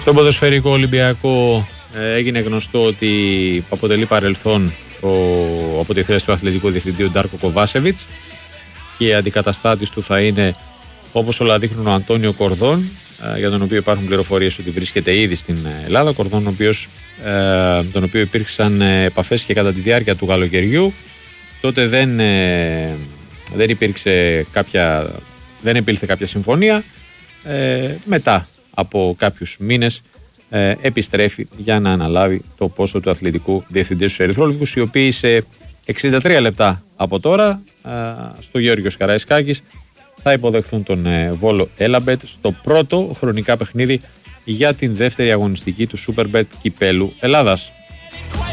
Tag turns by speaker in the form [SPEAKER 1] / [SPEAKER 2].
[SPEAKER 1] Στον ποδοσφαιρικό Ολυμπιακό έγινε γνωστό ότι αποτελεί παρελθόν από τη θέση του αθλητικού διευθυντή ο Ντάρκο Κοβάσεβιτς και αντικαταστάτης του θα είναι, όπως όλα δείχνουν, ο Αντώνιο Κορδόν, για τον οποίο υπάρχουν πληροφορίες ότι βρίσκεται ήδη στην Ελλάδα. Κορδόν, τον οποίο υπήρξαν επαφές και κατά τη διάρκεια του καλοκαιριού. Τότε δεν επήλθε κάποια συμφωνία. Μετά από κάποιους μήνες επιστρέφει για να αναλάβει το πόστο του αθλητικού διευθυντή στους Ερυθρόλευκους, οι οποίοι σε 63 λεπτά από τώρα στο Γεώργιος Καραϊσκάκης θα υποδεχθούν τον Βόλο Έλαμπετ στο πρώτο χρονικά παιχνίδι για την δεύτερη αγωνιστική του Superbet Κυπέλλου Ελλάδας.